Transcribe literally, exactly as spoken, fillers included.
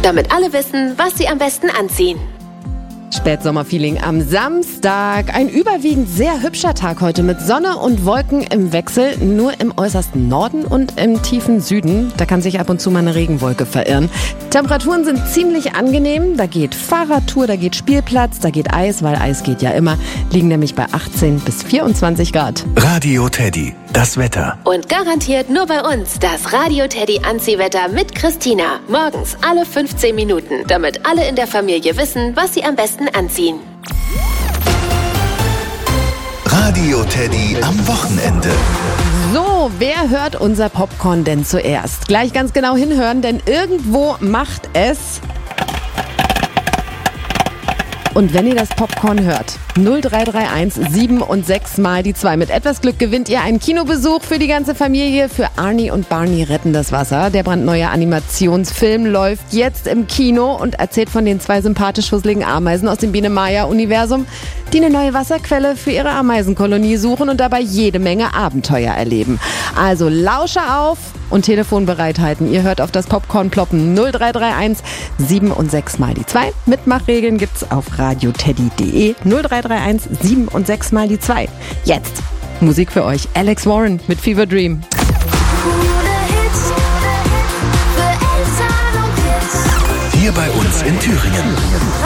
damit alle wissen, was sie am besten anziehen. Spätsommerfeeling am Samstag. Ein überwiegend sehr hübscher Tag heute mit Sonne und Wolken im Wechsel. Nur im äußersten Norden und im tiefen Süden. Da kann sich ab und zu mal eine Regenwolke verirren. Temperaturen sind ziemlich angenehm. Da geht Fahrradtour, da geht Spielplatz, da geht Eis, weil Eis geht ja immer. Liegen nämlich bei achtzehn bis vierundzwanzig Grad. Radio Teddy, das Wetter. Und garantiert nur bei uns das Radio Teddy Anziehwetter mit Christina. Morgens alle fünfzehn Minuten, damit alle in der Familie wissen, was sie am besten anziehen. Radio Teddy am Wochenende. So, wer hört unser Popcorn denn zuerst? Gleich ganz genau hinhören, denn irgendwo macht es... Und wenn ihr das Popcorn hört, null drei drei eins sieben und sechs mal die zwei. Mit etwas Glück gewinnt ihr einen Kinobesuch für die ganze Familie. Für Arnie und Barney retten das Wasser. Der brandneue Animationsfilm läuft jetzt im Kino und erzählt von den zwei sympathisch fusseligen Ameisen aus dem Biene-Maya-Universum, die eine neue Wasserquelle für ihre Ameisenkolonie suchen und dabei jede Menge Abenteuer erleben. Also lausche auf und Telefon bereithalten. Ihr hört auf das Popcorn ploppen. null drei drei eins sieben und sechs mal die zwei. Mitmachregeln gibt's auf radioteddy punkt de. null drei drei eins sieben und sechs mal die zwei. Jetzt Musik für euch. Alex Warren mit Fever Dream. Hier bei uns in Thüringen.